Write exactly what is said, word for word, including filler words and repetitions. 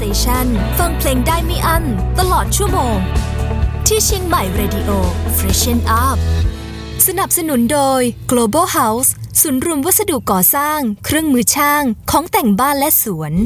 Station ฟังเพลงได้ไม่อั้นตลอดชั่วโมงที่เชียงใหม่ Radio Freshen Up สนับสนุนโดย Global House ศูนย์รวมวัสดุก่อสร้างเครื่องมือช่างของแต่งบ้านและสวน